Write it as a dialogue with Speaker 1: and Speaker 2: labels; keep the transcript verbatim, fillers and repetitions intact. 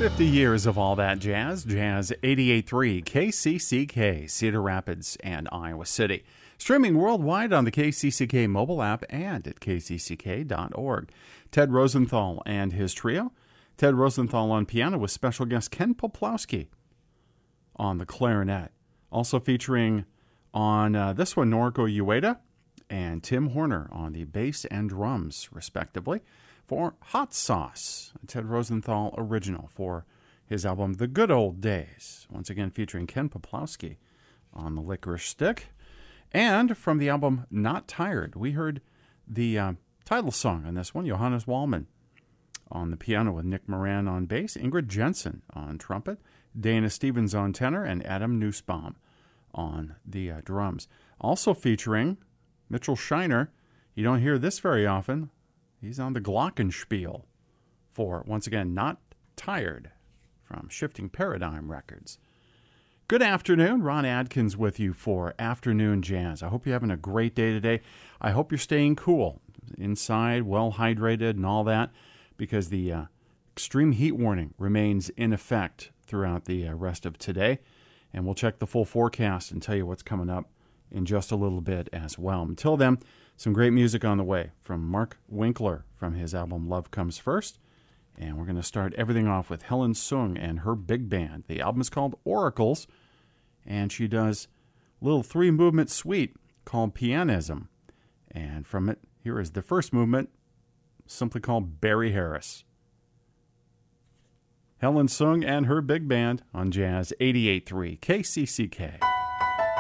Speaker 1: fifty years of all that jazz. Jazz eighty-eight point three K C C K, Cedar Rapids and Iowa City. Streaming worldwide on the K C C K mobile app and at k c c k dot org. Ted Rosenthal and his trio. Ted Rosenthal on piano with special guest Ken Poplawski on the clarinet. Also featuring on uh, this one, Noriko Ueda and Tim Horner on the bass and drums, respectively, for Hot Sauce, a Ted Rosenthal original for his album The Good Old Days. Once again featuring Ken Poplawski on the licorice stick. And from the album Not Tired, we heard the uh, title song on this one, Johannes Wallman on the piano with Nick Moran on bass, Ingrid Jensen on trumpet, Dana Stevens on tenor, and Adam Nussbaum on the uh, drums. Also featuring Mitchell Shiner. You don't hear this very often. He's on the glockenspiel for, once again, Not Tired from Shifting Paradigm Records. Good afternoon. Ron Adkins with you for Afternoon Jazz. I hope you're having a great day today. I hope you're staying cool, inside, well hydrated and all that, because the uh, extreme heat warning remains in effect throughout the uh, rest of today. And we'll check the full forecast and tell you what's coming up in just a little bit as well. Until then, some great music on the way from Mark Winkler from his album Love Comes First. And we're going to start everything off with Helen Sung and her big band. The album is called Oracles, and she does a little three-movement suite called Pianism. And from it, here is the first movement, simply called Barry Harris. Helen Sung and her big band on Jazz eighty-eight point three K C C K.